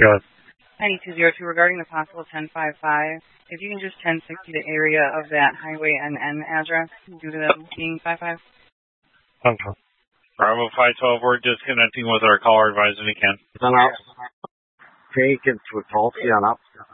Go ahead. 9202 regarding the possible 1055. If you can just 1060 the area of that highway NN address due to them being 55. Okay. Bravo 512, we're disconnecting with our caller. Advise when you can. Take it to Tulsi on up.